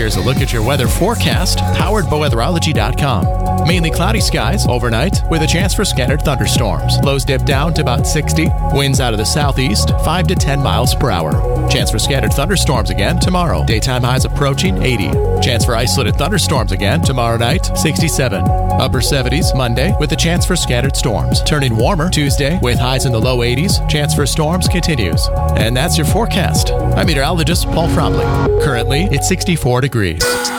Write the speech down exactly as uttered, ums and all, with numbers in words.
Here's a look at your weather forecast, powered by weatherology dot com. Mainly cloudy skies overnight with a chance for scattered thunderstorms. Lows dip down to about sixty. Winds out of the southeast, five to ten miles per hour. Chance for scattered thunderstorms again tomorrow. Daytime highs approaching eighty. Chance for isolated thunderstorms again tomorrow night, sixty-seven. Upper seventies Monday with a chance for scattered storms. Turning warmer Tuesday with highs in the low eighties. Chance for storms continues. And that's your forecast. I'm meteorologist Paul Fromley. Currently, it's sixty-four degrees.